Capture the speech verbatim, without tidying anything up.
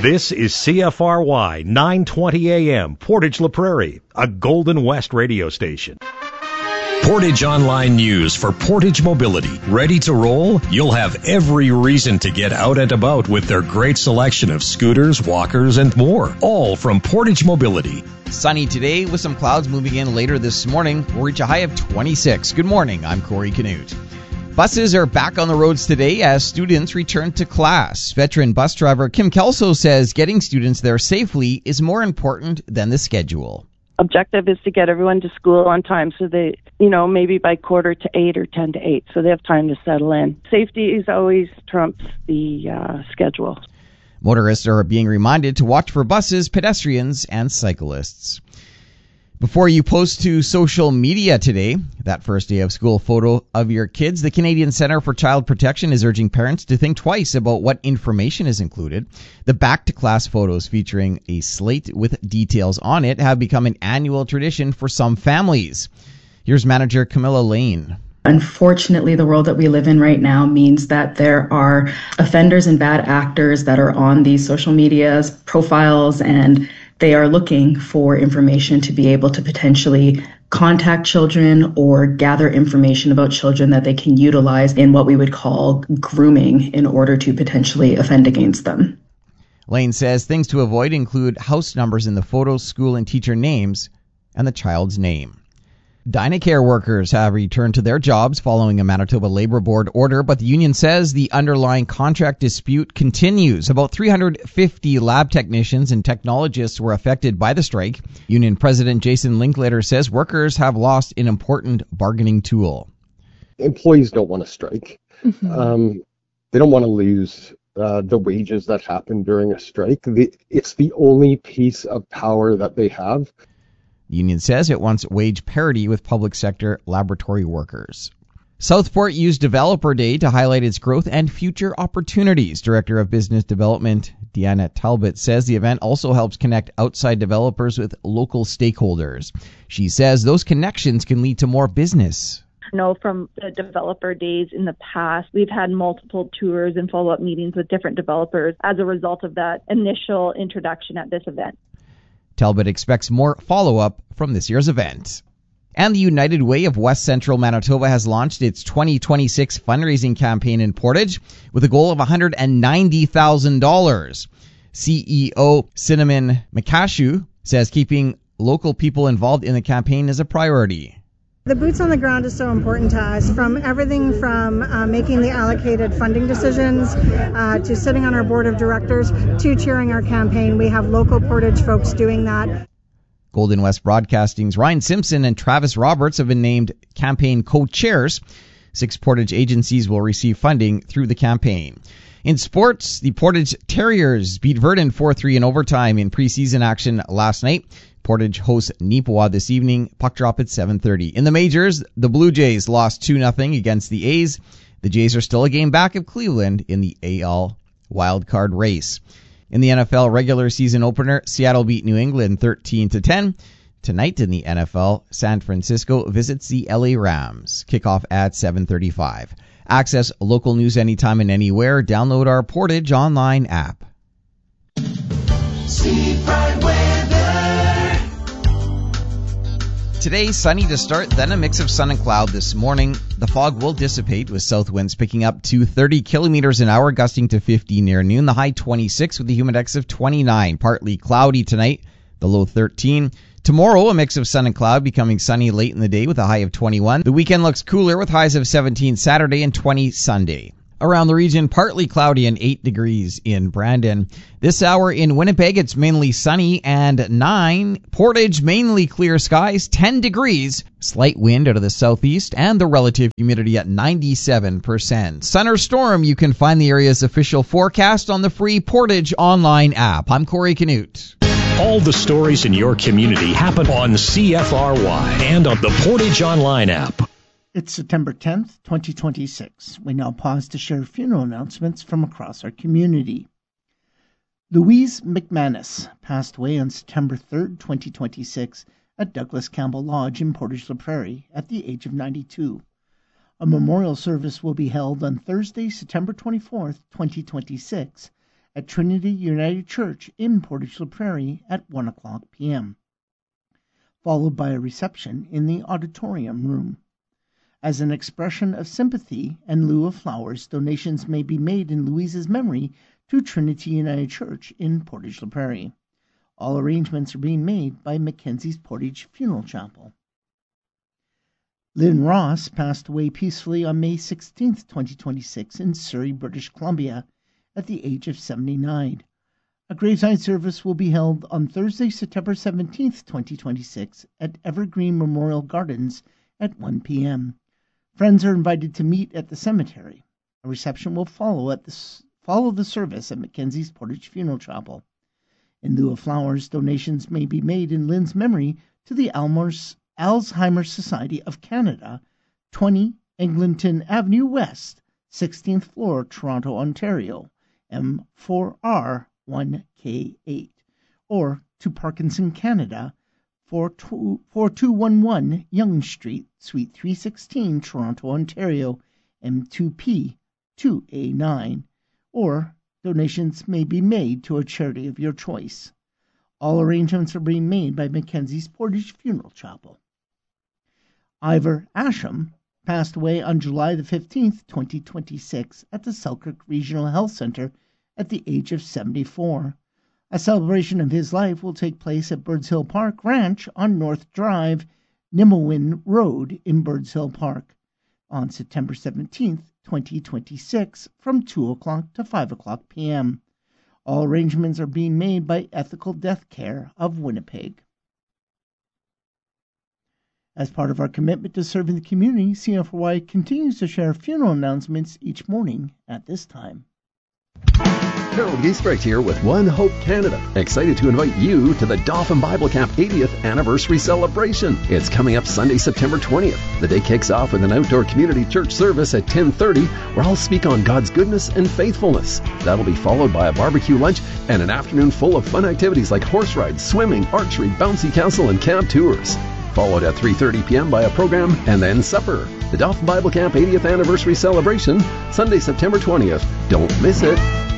This is C F R Y nine twenty A M, Portage La Prairie, a Golden West radio station. Portage Online News for Portage Mobility. Ready to roll? You'll have every reason to get out and about with their great selection of scooters, walkers, and more. All from Portage Mobility. Sunny today with some clouds moving in later this morning. We'll reach a high of twenty-six. Good morning. I'm Corey Canute. Buses are back on the roads today as students return to class. Veteran bus driver Kim Kelso says getting students there safely is more important than the schedule. Objective is to get everyone to school on time so they, you know, maybe by quarter to eight or ten to eight, so they have time to settle in. Safety is always trumps the uh, schedule. Motorists are being reminded to watch for buses, pedestrians, and cyclists. Before you post to social media today, that first day of school photo of your kids, the Canadian Centre for Child Protection is urging parents to think twice about what information is included. The back-to-class photos featuring a slate with details on it have become an annual tradition for some families. Here's manager Camilla Lane. Unfortunately, the world that we live in right now means that there are offenders and bad actors that are on these social medias profiles, and they are looking for information to be able to potentially contact children or gather information about children that they can utilize in what we would call grooming in order to potentially offend against them. Lane says things to avoid include house numbers in the photos, school and teacher names, and the child's name. Dynacare workers have returned to their jobs following a Manitoba Labour Board order, but the union says the underlying contract dispute continues. About three hundred fifty lab technicians and technologists were affected by the strike. Union President Jason Linklater says workers have lost an important bargaining tool. Employees don't want to strike. Mm-hmm. Um, they don't want to lose uh, the wages that happen during a strike. The, it's the only piece of power that they have. The union says it wants wage parity with public sector laboratory workers. Southport used Developer Day to highlight its growth and future opportunities. Director of Business Development Deanna Talbot says the event also helps connect outside developers with local stakeholders. She says those connections can lead to more business. know from the developer days in the past, we've had multiple tours and follow-up meetings with different developers as a result of that initial introduction at this event. Talbot expects more follow-up from this year's event. And the United Way of West Central Manitoba has launched its twenty twenty-six fundraising campaign in Portage with a goal of one hundred ninety thousand dollars. C E O Cinnamon McCashew says keeping local people involved in the campaign is a priority. The boots on the ground is so important to us, from everything from uh, making the allocated funding decisions uh, to sitting on our board of directors to chairing our campaign. We have local Portage folks doing that. Golden West Broadcasting's Ryan Simpson and Travis Roberts have been named campaign co-chairs. Six Portage agencies will receive funding through the campaign. In sports, the Portage Terriers beat Verdun four three in overtime in preseason action last night. Portage hosts Neepawa this evening. Puck drop at seven thirty. In the majors, the Blue Jays lost two nothing against the A's. The Jays are still a game back of Cleveland in the A L wildcard race. In the N F L regular season opener, Seattle beat New England thirteen to ten. Tonight in the N F L, San Francisco visits the L A Rams. Kickoff at seven thirty-five. Access local news anytime and anywhere. Download our Portage online app. Today, sunny to start, then a mix of sun and cloud this morning. The fog will dissipate with south winds picking up to thirty kilometers an hour, gusting to fifty near noon. The high twenty-six with the humidex of twenty-nine. Partly cloudy tonight, the low thirteen. Tomorrow, a mix of sun and cloud, becoming sunny late in the day with a high of twenty-one. The weekend looks cooler with highs of seventeen Saturday and twenty Sunday. Around the region, partly cloudy and eight degrees in Brandon. This hour in Winnipeg, it's mainly sunny and nine. Portage, mainly clear skies, ten degrees. Slight wind out of the southeast and the relative humidity at ninety-seven percent. Sun or storm, you can find the area's official forecast on the free Portage online app. I'm Corey Canute. All the stories in your community happen on C F R Y and on the Portage online app. It's September tenth, twenty twenty-six. We now pause to share funeral announcements from across our community. Louise McManus passed away on September third, twenty twenty-six at Douglas Campbell Lodge in Portage La Prairie at the age of ninety-two. A memorial service will be held on Thursday, September twenty-fourth, twenty twenty-six at Trinity United Church in Portage La Prairie at one o'clock p.m., followed by a reception in the auditorium room. As an expression of sympathy and lieu of flowers, donations may be made in Louise's memory to Trinity United Church in Portage La Prairie. All arrangements are being made by Mackenzie's Portage Funeral Chapel. Lynn Ross passed away peacefully on May sixteenth, twenty twenty-six in Surrey, British Columbia, at the age of seventy-nine. A graveside service will be held on Thursday, September seventeenth, twenty twenty-six at Evergreen Memorial Gardens at one p.m. Friends are invited to meet at the cemetery. A reception will follow at the, follow the service at Mackenzie's Portage Funeral Chapel. In lieu of flowers, donations may be made in Lynn's memory to the Alzheimer's, Alzheimer's Society of Canada, twenty Eglinton Avenue West, sixteenth floor, Toronto, Ontario, M four R one K eight, or to Parkinson Canada, forty-two eleven Yonge Street, Suite three sixteen, Toronto, Ontario, M two P two A nine, or donations may be made to a charity of your choice. All arrangements are being made by Mackenzie's Portage Funeral Chapel. Ivor Asham passed away on July the fifteenth, twenty twenty-six at the Selkirk Regional Health Centre at the age of seventy-four. A celebration of his life will take place at Birds Hill Park Ranch on North Drive, Nimewin Road in Birds Hill Park on September seventeenth, twenty twenty-six from two o'clock to five o'clock p.m. All arrangements are being made by Ethical Death Care of Winnipeg. As part of our commitment to serving the community, C F R Y continues to share funeral announcements each morning at this time. Harold Giesbrecht here with One Hope Canada. Excited to invite you to the Dauphin Bible Camp eightieth Anniversary Celebration. It's coming up Sunday, September twentieth. The day kicks off with an outdoor community church service at ten thirty, where I'll speak on God's goodness and faithfulness. That'll be followed by a barbecue lunch and an afternoon full of fun activities like horse rides, swimming, archery, bouncy castle, and camp tours. Followed at three thirty p.m. by a program and then supper. The Dauphin Bible Camp eightieth Anniversary Celebration, Sunday, September twentieth. Don't miss it.